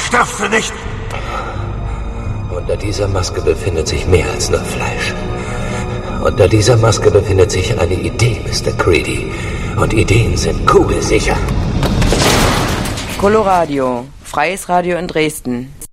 Sterfst du nicht? Unter dieser Maske befindet sich mehr als nur Fleisch. Unter dieser Maske befindet sich eine Idee, Mr. Creedy. Und Ideen sind kugelsicher. Coloradio, freies Radio in Dresden.